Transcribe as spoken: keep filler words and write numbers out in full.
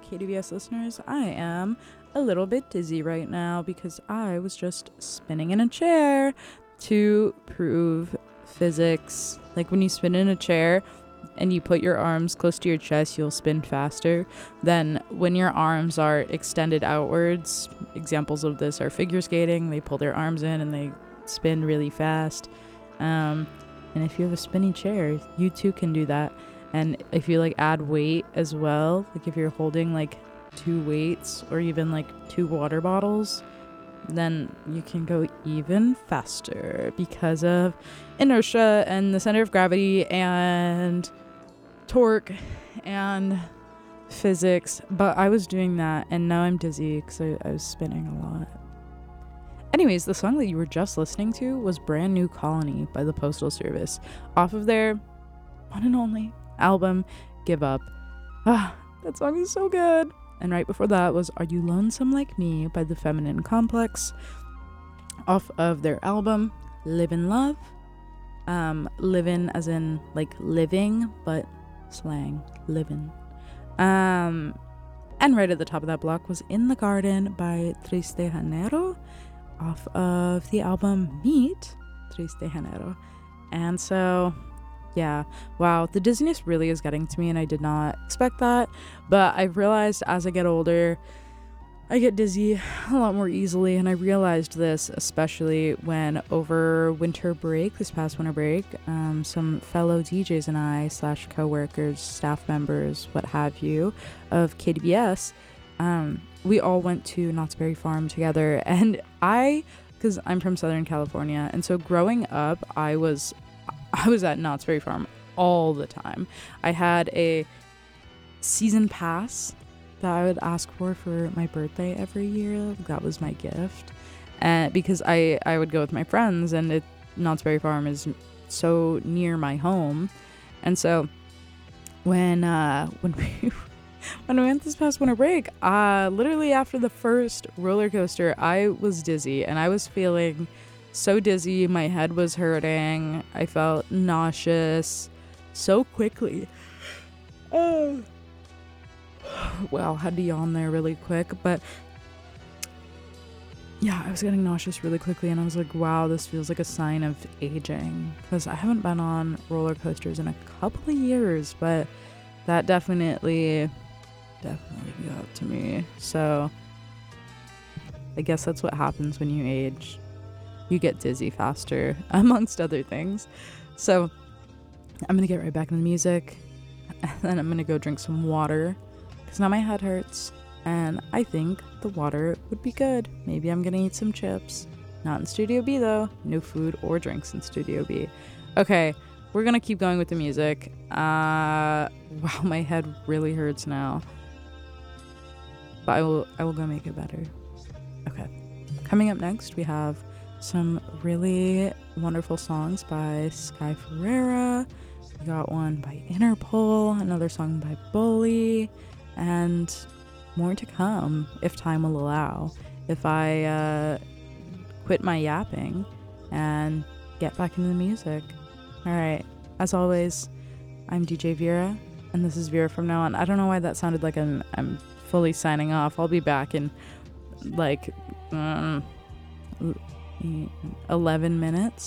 K D V S listeners, I am a little bit dizzy right now because I was just spinning in a chair to prove physics. Like when you spin in a chair and you put your arms close to your chest, you'll spin faster than when your arms are extended outwards. Examples of this are figure skating. They pull their arms in and they spin really fast. Um, and if you have a spinny chair, you too can do that. And if you like add weight as well, like if you're holding like two weights or even like two water bottles, then you can go even faster because of inertia and the center of gravity and torque and physics. But I was doing that and now I'm dizzy because I, I was spinning a lot. Anyways, the song that you were just listening to was Brand New Colony by the Postal Service off of their one and only album Give Up. Ah, that song is so good. And right before that was Are You Lonesome Like Me by the Feminine Complex off of their album Live in Love. Um, livin' as in like living, but slang, livin'. Um, and right at the top of that block was In the Garden by Triste Janeiro off of the album Meet, Triste Janeiro. And so, yeah, wow, the dizziness really is getting to me and I did not expect that. But I've realized as I get older, I get dizzy a lot more easily. And I realized this especially when over winter break, this past winter break, um, some fellow D Js and I slash co-workers, staff members, what have you, of K D V S, um, we all went to Knott's Berry Farm together. And I, because I'm from Southern California, and so growing up, I was I was at Knott's Berry Farm all the time. I had a season pass that I would ask for for my birthday every year. That was my gift. And because I, I would go with my friends, and it, Knott's Berry Farm is so near my home. And so when uh, when we when we went this past winter break, uh, literally after the first roller coaster, I was dizzy and I was feeling so dizzy. My head was hurting. I felt nauseous so quickly. Oh. Well, had to yawn there really quick, but yeah, I was getting nauseous really quickly and I was like, wow, this feels like a sign of aging, because I haven't been on roller coasters in a couple of years, but that definitely definitely got to me. So I guess that's what happens when you age. You get dizzy faster, amongst other things. So I'm gonna get right back into the music and then I'm gonna go drink some water because now my head hurts and I think the water would be good. Maybe I'm gonna eat some chips. Not in Studio B though. No food or drinks in Studio B. Okay, we're gonna keep going with the music. Uh, wow, my head really hurts now. But I will, I will go make it better. Okay. Coming up next, we have some really wonderful songs by Sky Ferreira. We got one by Interpol, another song by Bully, and more to come if time will allow. If I uh, quit my yapping and get back into the music. All right. As always, I'm D J Vera, and this is Vera from now on. I don't know why that sounded like I'm I'm fully signing off. I'll be back in like um, eleven minutes.